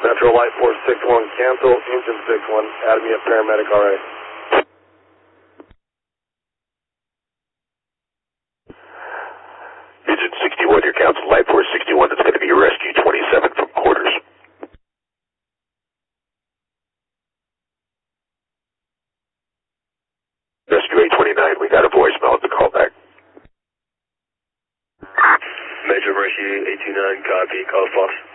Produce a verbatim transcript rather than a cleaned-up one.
Metro Light four six one, cancel, engine six one, add me a paramedic R A. Engine sixty-one, your council, Light four sixty-one, that's going to be rescue twenty-seven from quarters. Rescue eight twenty-nine, we got a voicemail at the callback. Metro Rescue eight two nine, copy, call Fox.